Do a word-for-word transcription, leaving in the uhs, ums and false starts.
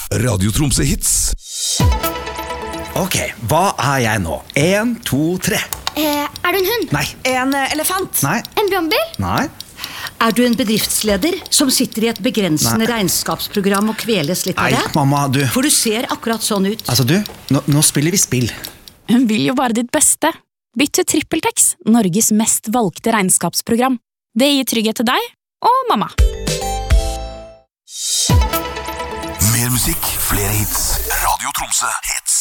Radio Tromsø Hits. Ok, hva er jeg nå? En, to, tre. Eh, er du en hund? Nei. En eh, elefant? Nei. En brannbil? Nei. Er du en bedriftsleder som sitter i et begrensende Nei. regnskapsprogram og kveles litt av Nei, det? mamma, du. For du ser akkurat sånn ut. Altså, du, nå, nå spiller vi spill. Hun vil jo bare ditt beste. Bytt til TrippelTex, Norges mest valgte regnskapsprogram. Det gir trygghet til deg og mamma. Mer musikk, flere hits. Radio Tromsø Hits.